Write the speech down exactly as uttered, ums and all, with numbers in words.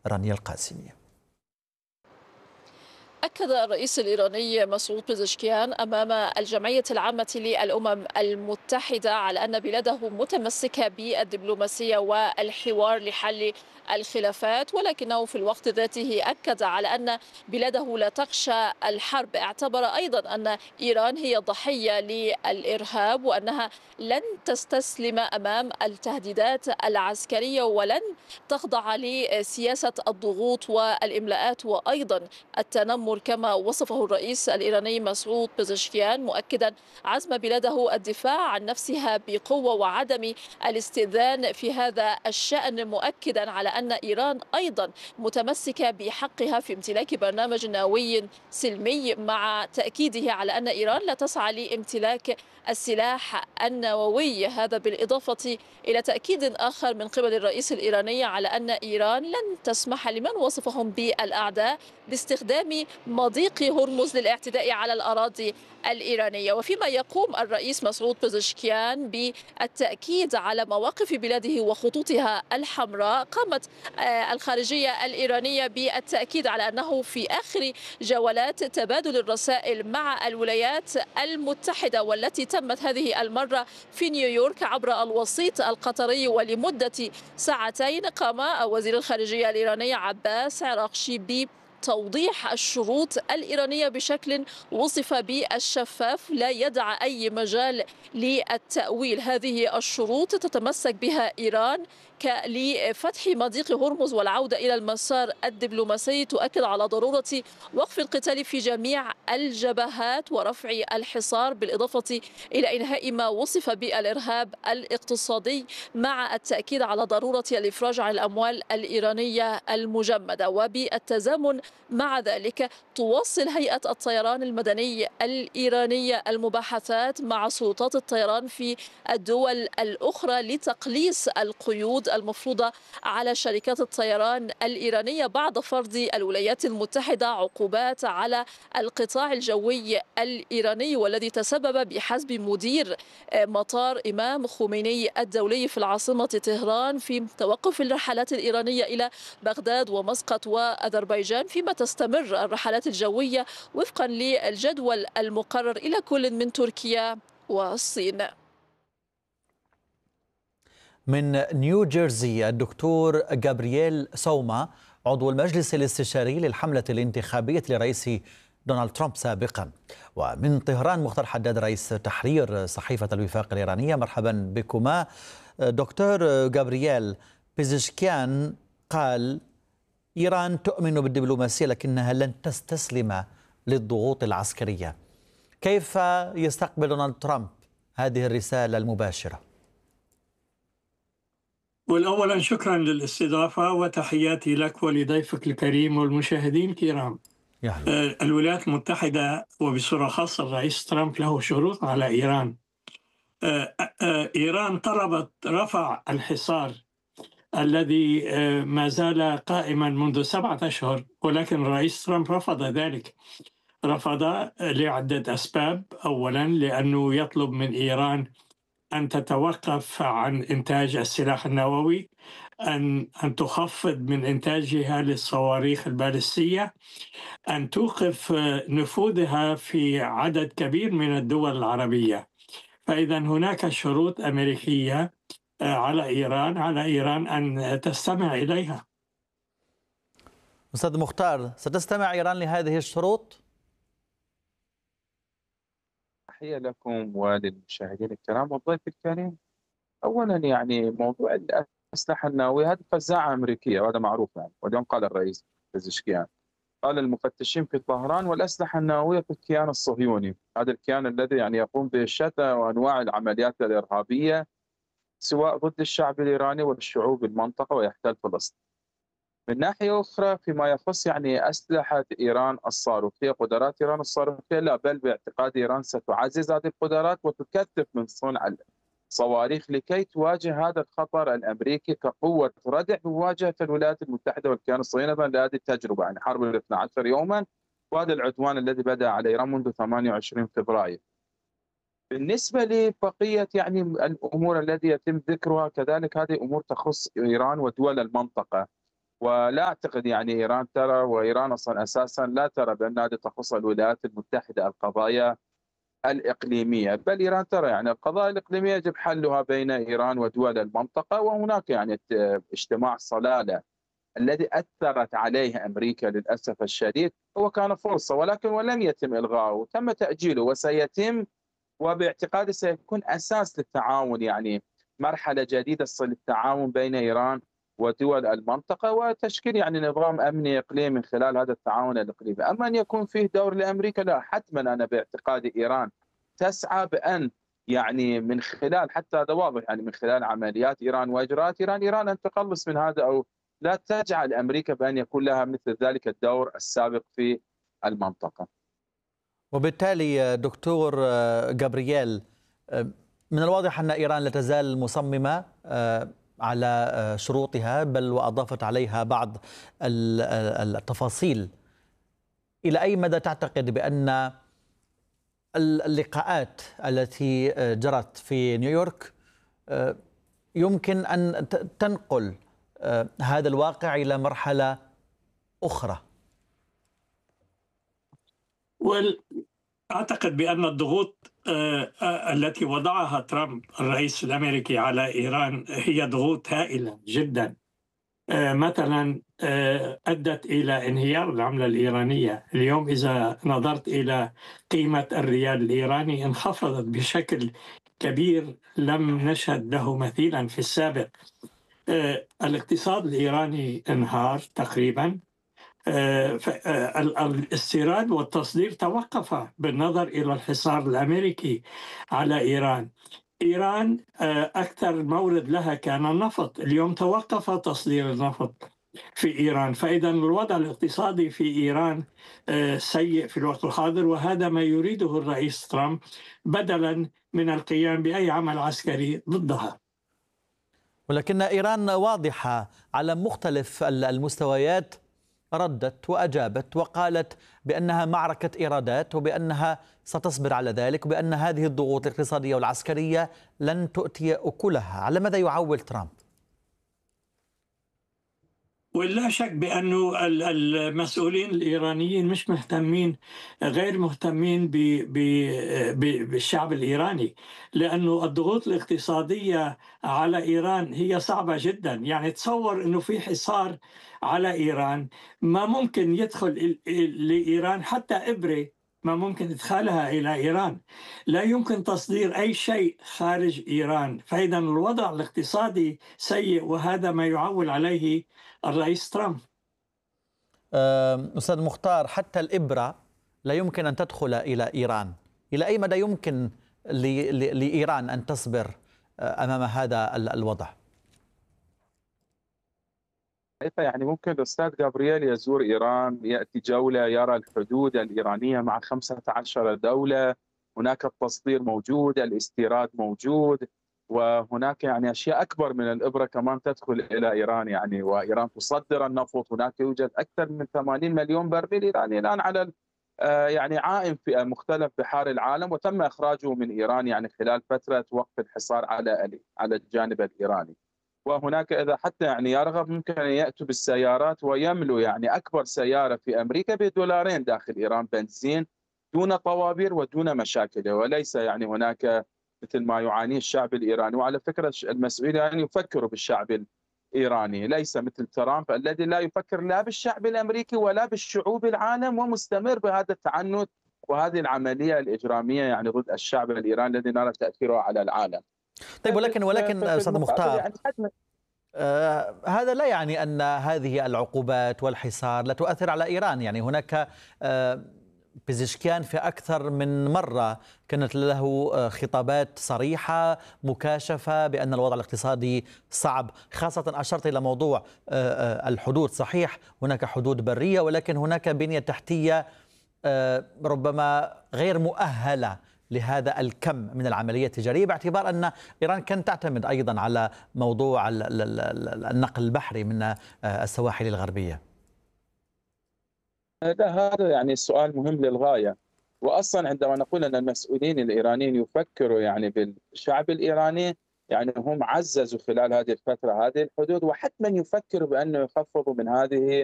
رانيا القاسمي. أكد الرئيس الإيراني مسعود بيزشكيان أمام الجمعية العامة للأمم المتحدة على أن بلاده متمسكة بالدبلوماسية والحوار لحل الخلافات، ولكنه في الوقت ذاته أكد على أن بلاده لا تخشى الحرب. اعتبر أيضا أن إيران هي ضحية للإرهاب وأنها لن تستسلم أمام التهديدات العسكرية ولن تخضع لسياسة الضغوط والإملاءات وأيضا التنمر كما وصفه الرئيس الإيراني مسعود بيزشكيان، مؤكدا عزم بلاده الدفاع عن نفسها بقوة وعدم الاستئذان في هذا الشأن، مؤكدا على أن إيران أيضا متمسكة بحقها في امتلاك برنامج نووي سلمي، مع تأكيده على أن إيران لا تسعى لامتلاك السلاح النووي. هذا بالإضافة إلى تأكيد آخر من قبل الرئيس الإيراني على أن إيران لن تسمح لمن وصفهم بالأعداء باستخدام مضيق هرمز للاعتداء على الأراضي الإيرانية. وفيما يقوم الرئيس مسعود بيزشكيان بالتأكيد على مواقف بلاده وخطوطها الحمراء، قامت الخارجية الإيرانية بالتأكيد على أنه في آخر جولات تبادل الرسائل مع الولايات المتحدة والتي تمت هذه المرة في نيويورك عبر الوسيط القطري ولمدة ساعتين، قام وزير الخارجية الإيراني عباس عراقشي ب توضيح الشروط الإيرانية بشكل وصف بالشفاف لا يدع أي مجال للتأويل. هذه الشروط تتمسك بها إيران لفتح مضيق هرمز والعودة إلى المسار الدبلوماسي، تؤكد على ضرورة وقف القتال في جميع الجبهات ورفع الحصار، بالإضافة إلى إنهاء ما وصف بالإرهاب الاقتصادي، مع التأكيد على ضرورة الإفراج عن الأموال الإيرانية المجمدة. وبالتزامن مع ذلك تواصل هيئة الطيران المدني الإيرانية المباحثات مع سلطات الطيران في الدول الأخرى لتقليص القيود المفروضة على شركات الطيران الإيرانية بعد فرض الولايات المتحدة عقوبات على القطاع الجوي الإيراني، والذي تسبب بحسب مدير مطار إمام خميني الدولي في العاصمة طهران في توقف الرحلات الإيرانية إلى بغداد ومسقط وأذربيجان، فيما تستمر الرحلات الجوية وفقا للجدول المقرر إلى كل من تركيا والصين. من نيو جيرسي الدكتور جابرييل سوما عضو المجلس الاستشاري للحملة الانتخابية لرئيس دونالد ترامب سابقا. ومن طهران مختار حداد رئيس تحرير صحيفة الوفاق الإيرانية. مرحبا بكما. دكتور جابرييل، بيزشكيان قال إيران تؤمن بالدبلوماسية لكنها لن تستسلم للضغوط العسكرية. كيف يستقبل دونالد ترامب هذه الرسالة المباشرة؟ والأولا شكرا للاستضافة وتحياتي لك ولضيفك الكريم والمشاهدين الكرام. يعني. الولايات المتحدة وبصورة خاصة الرئيس ترامب له شروط على إيران. إيران طلبت رفع الحصار الذي ما زال قائما منذ سبعة أشهر، ولكن الرئيس ترامب رفض ذلك. رفض لعدة أسباب. أولا لأنه يطلب من إيران أن تتوقف عن إنتاج السلاح النووي، أن أن تخفض من إنتاجها للصواريخ البالستية، أن توقف نفوذها في عدد كبير من الدول العربية. فإذا هناك شروط أمريكية على إيران على إيران أن تستمع إليها. أستاذ مختار، ستستمع إيران لهذه الشروط؟ تحية لكم وللمشاهدين الكرام والضيف الكريم. أولا يعني موضوع الأسلحة النووية هذه فزاعة أمريكية وهذا معروف يعني، واليوم قال الرئيس بيزشكيان قال المفتشين في طهران والأسلحة النووية في الكيان الصهيوني، هذا الكيان الذي يعني يقوم بشتى وأنواع العمليات الإرهابية سواء ضد الشعب الإيراني والشعوب المنطقة ويحتل فلسطين. من ناحية أخرى فيما يخص يعني أسلحة إيران الصاروخية، قدرات إيران الصاروخية، لا بل باعتقاد إيران ستعزز هذه القدرات وتكثف من صنع الصواريخ لكي تواجه هذا الخطر الأمريكي كقوة ردع بمواجهة الولايات المتحدة والكيان الصهيوني لهذه التجربة، يعني حرب الاثنى عشر يوما وهذا العدوان الذي بدأ على إيران منذ ثمانية وعشرين فبراير. بالنسبة لبقية يعني الأمور التي يتم ذكرها كذلك هذه أمور تخص إيران ودول المنطقة، ولا أعتقد يعني إيران ترى، وإيران أصلا أساسا لا ترى بأن هذه تخص الولايات المتحدة القضايا الإقليمية، بل إيران ترى يعني القضايا الإقليمية يجب حلها بين إيران ودول المنطقة. وهناك يعني اجتماع صلالة الذي أثرت عليه أمريكا للأسف الشديد هو كان فرصة، ولكن ولم يتم إلغاؤه، تم تأجيله وسيتم، وباعتقادي سيكون أساس للتعاون، يعني مرحلة جديدة للتعاون بين إيران ودول المنطقة وتشكيل يعني نظام أمني إقليمي من خلال هذا التعاون الإقليمي. أما أن يكون فيه دور لأمريكا لا، حتما أنا باعتقادي إيران تسعى بأن يعني من خلال، حتى هذا واضح يعني من خلال عمليات إيران وإجراءات إيران، إيران أن تقلص من هذا أو لا تجعل أمريكا بأن يكون لها مثل ذلك الدور السابق في المنطقة. وبالتالي دكتور جابرييل، من الواضح أن إيران لا تزال مصممة على شروطها، بل وأضافت عليها بعض التفاصيل. إلى أي مدى تعتقد بأن اللقاءات التي جرت في نيويورك يمكن أن تنقل هذا الواقع إلى مرحلة أخرى؟ أعتقد بأن الضغوط التي وضعها ترامب الرئيس الأمريكي على إيران هي ضغوط هائلة جدا، مثلا أدت إلى انهيار العملة الإيرانية. اليوم إذا نظرت إلى قيمة الريال الإيراني انخفضت بشكل كبير لم نشهد له مثيلا في السابق. الاقتصاد الإيراني انهار تقريبا، الاستيراد والتصدير توقف بالنظر إلى الحصار الأمريكي على إيران. إيران أكثر مورد لها كان النفط، اليوم توقف تصدير النفط في إيران، فإذا الوضع الاقتصادي في إيران سيء في الوقت الحاضر، وهذا ما يريده الرئيس ترامب بدلا من القيام بأي عمل عسكري ضدها. ولكن إيران واضحة على مختلف المستويات، ردت وأجابت وقالت بأنها معركة إيرادات، وبأنها ستصبر على ذلك، وبأن هذه الضغوط الاقتصادية والعسكرية لن تؤتي أكلها. على ماذا يعول ترامب؟ ولا شك بأنه المسؤولين الإيرانيين مش مهتمين، غير مهتمين بالشعب الإيراني، لأنه الضغوط الاقتصادية على إيران هي صعبة جدا. يعني تصور أنه في حصار على إيران، ما ممكن يدخل لإيران حتى إبرة، ما ممكن إدخالها إلى إيران، لا يمكن تصدير أي شيء خارج إيران. فإذا الوضع الاقتصادي سيء، وهذا ما يعول عليه الرئيس ترامب. أستاذ مختار، حتى الإبرة لا يمكن أن تدخل إلى إيران. إلى أي مدى يمكن لإيران أن تصبر أمام هذا الوضع؟ يعني ممكن الأستاذ جابرييل يزور إيران، يأتي جولة، يرى الحدود الإيرانية مع خمسة عشر دولة، هناك التصدير موجود، الاستيراد موجود، وهناك يعني أشياء أكبر من الإبرة كمان تدخل إلى إيران، يعني وإيران تصدر النفط. هناك يوجد أكثر من ثمانين مليون برميل إيراني الآن على يعني عائم في مختلف بحار العالم، وتم إخراجه من إيران يعني خلال فترة وقف الحصار على على الجانب الإيراني. وهناك إذا حتى يعني يرغب ممكن أن يأتوا بالسيارات ويملوا يعني أكبر سيارة في أمريكا بدولارين داخل إيران بنزين، دون طوابير ودون مشاكل، وليس يعني هناك مثل ما يعانيه الشعب الإيراني. وعلى فكرة المسؤولين يعني يفكروا بالشعب الإيراني، ليس مثل ترامب الذي لا يفكر لا بالشعب الأمريكي ولا بالشعوب العالم، ومستمر بهذا التعنت وهذه العملية الإجرامية يعني ضد الشعب الإيراني الذي نرى تأثيره على العالم. طيب، ولكن ولكن أستاذ مختار، يعني آه هذا لا يعني أن هذه العقوبات والحصار لا تؤثر على إيران. يعني هناك آه بيزشكيان في أكثر من مرة كانت له خطابات صريحة مكاشفة بأن الوضع الاقتصادي صعب، خاصة أشرت إلى موضوع الحدود. صحيح هناك حدود برية، ولكن هناك بنية تحتية ربما غير مؤهلة لهذا الكم من العملية التجارية، باعتبار أن إيران كانت تعتمد أيضا على موضوع النقل البحري من السواحل الغربية. هذا يعني سؤال مهم للغاية. وأصلا عندما نقول أن المسؤولين الإيرانيين يفكروا يعني بالشعب الإيراني، يعني هم عززوا خلال هذه الفترة هذه الحدود، وحتما يفكروا بأنه يخفضوا من هذه